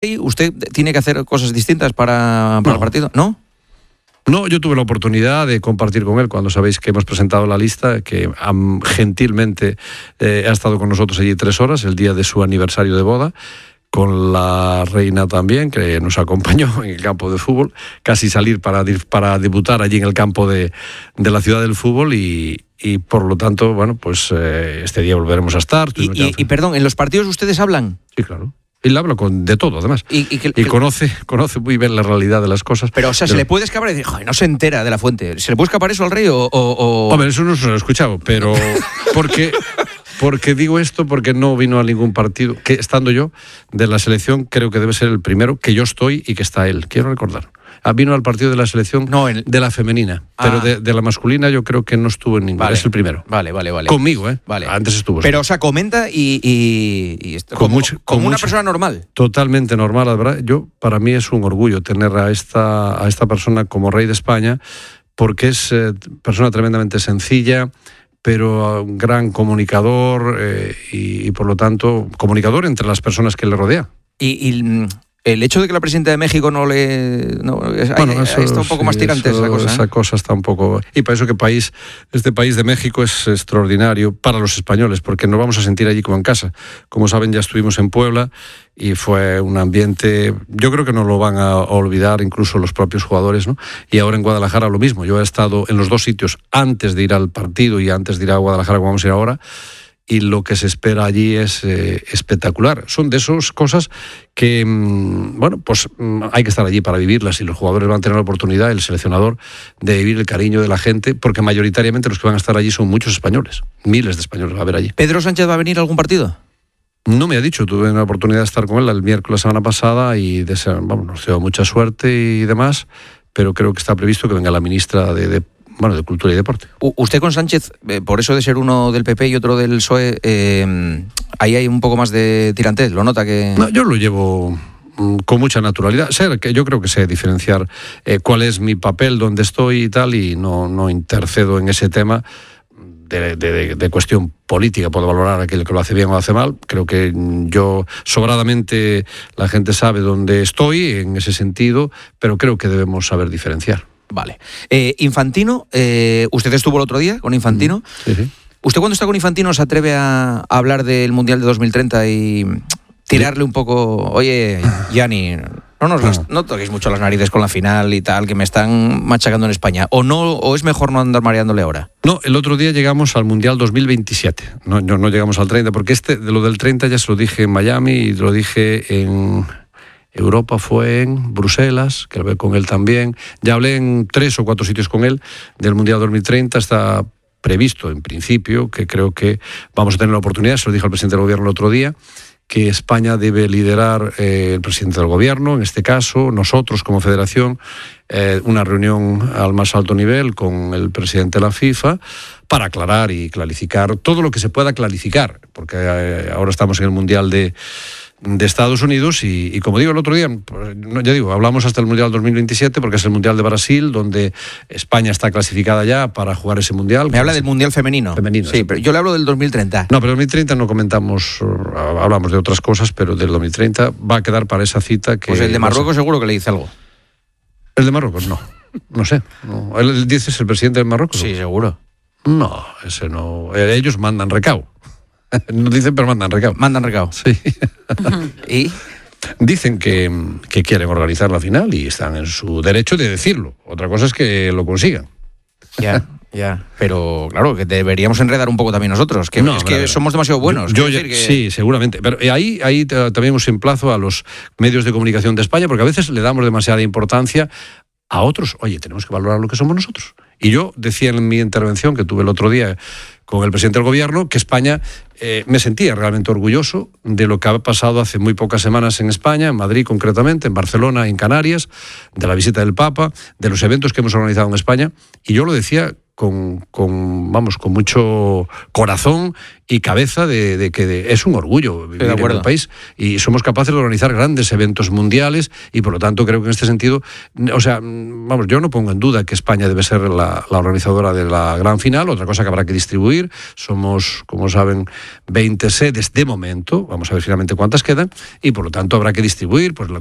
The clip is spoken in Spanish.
¿Usted tiene que hacer cosas distintas para el partido? ¿No? No, yo tuve la oportunidad de compartir con él cuando sabéis que hemos presentado la lista, que gentilmente ha estado con nosotros allí 3 horas, el día de su aniversario de boda, con la reina también, que nos acompañó en el campo de fútbol, casi salir para debutar allí en el campo de la ciudad del fútbol y por lo tanto, bueno, pues este día volveremos a estar. Y perdón, ¿en los partidos ustedes hablan? Sí, claro. Él habla de todo, además. Y conoce muy bien la realidad de las cosas. Pero, o sea, ¿se le puede escapar y decir, joder, no se entera de la fuente? ¿Se le puede escapar eso al rey o...? Hombre, eso no se lo he escuchado, pero... Porque digo esto, porque no vino a ningún partido, que estando yo, de la selección, creo que debe ser el primero, que yo estoy y que está él. Quiero recordar. Vino al partido de la selección de la femenina, pero de la masculina yo creo que no estuvo en ninguna. Vale. Es el primero. Vale. Conmigo, Vale. Antes estuvo. Pero, o sea, comenta como una persona normal. Totalmente normal, la verdad. Para mí es un orgullo tener a esta persona como rey de España, porque es persona tremendamente sencilla, pero un gran comunicador y por lo tanto, comunicador entre las personas que le rodean. El hecho de que la presidenta de México está un poco más tirante esa cosa. Esa cosa está un poco... Y para eso que este país de México es extraordinario para los españoles, porque nos vamos a sentir allí como en casa. Como saben, ya estuvimos en Puebla y fue un ambiente... Yo creo que no lo van a olvidar incluso los propios jugadores, ¿no? Y ahora en Guadalajara lo mismo. Yo he estado en los 2 sitios antes de ir al partido y antes de ir a Guadalajara, como vamos a ir ahora, y lo que se espera allí es espectacular. Son de esas cosas que, pues hay que estar allí para vivirlas y los jugadores van a tener la oportunidad, el seleccionador, de vivir el cariño de la gente, porque mayoritariamente los que van a estar allí son muchos españoles. Miles de españoles va a haber allí. ¿Pedro Sánchez va a venir a algún partido? No me ha dicho, tuve la oportunidad de estar con él el miércoles la semana pasada y nos deseo mucha suerte y demás, pero creo que está previsto que venga la ministra de Cultura y Deporte. Usted con Sánchez, por eso de ser uno del PP y otro del PSOE, ahí hay un poco más de tirantez, ¿lo nota que...? No, yo lo llevo con mucha naturalidad. Yo creo que sé diferenciar cuál es mi papel, dónde estoy y tal, y no intercedo en ese tema de cuestión política. Puedo valorar aquel que lo hace bien o lo hace mal. Creo que yo sobradamente la gente sabe dónde estoy en ese sentido, pero creo que debemos saber diferenciar. Vale. Infantino, usted estuvo el otro día con Infantino. Sí. ¿Usted cuando está con Infantino se atreve a hablar del Mundial de 2030 y tirarle un poco, oye, Gianni, no toquéis mucho las narices con la final y tal, que me están machacando en España? ¿O es mejor no andar mareándole ahora? No, el otro día llegamos al Mundial 2027. No llegamos al 30, porque de lo del 30 ya se lo dije en Miami y lo dije en... Europa fue en Bruselas, que hablé con él también. Ya hablé en 3 o 4 sitios con él del Mundial 2030. Está previsto, en principio, que creo que vamos a tener la oportunidad, se lo dijo al presidente del gobierno el otro día, que España debe liderar el presidente del gobierno, en este caso, nosotros como federación, una reunión al más alto nivel con el presidente de la FIFA para aclarar y clarificar todo lo que se pueda clarificar, porque ahora estamos en el Mundial de Estados Unidos y como digo el otro día, hablamos hasta el Mundial 2027 porque es el Mundial de Brasil, donde España está clasificada ya para jugar ese Mundial. Me habla del Mundial femenino. Sí, pero yo le hablo del 2030. No, pero 2030 no comentamos, hablamos de otras cosas, pero del 2030 va a quedar para esa cita que... Pues el de Marruecos seguro que le dice algo. El de Marruecos no sé. No. ¿Él dice es el presidente de Marruecos? Sí, seguro. No, ese no. Ellos mandan recao. No dicen, pero mandan recao. Mandan recao. Sí. ¿Y? Dicen que quieren organizar la final y están en su derecho de decirlo. Otra cosa es que lo consigan. Ya. Pero claro, que deberíamos enredar un poco también nosotros, que somos demasiado buenos. Sí, seguramente. Pero ahí también os emplazo a los medios de comunicación de España, porque a veces le damos demasiada importancia a otros. Oye, tenemos que valorar lo que somos nosotros. Y yo decía en mi intervención que tuve el otro día con el presidente del gobierno que España, me sentía realmente orgulloso de lo que ha pasado hace muy pocas semanas en España, en Madrid concretamente, en Barcelona, en Canarias, de la visita del Papa, de los eventos que hemos organizado en España. Y yo lo decía con mucho corazón y cabeza de que es un orgullo vivir en el país y somos capaces de organizar grandes eventos mundiales y por lo tanto creo que en este sentido, yo no pongo en duda que España debe ser la organizadora de la gran final, otra cosa que habrá que distribuir. Somos, como saben, 20 sedes de momento, vamos a ver finalmente cuántas quedan y por lo tanto habrá que distribuir pues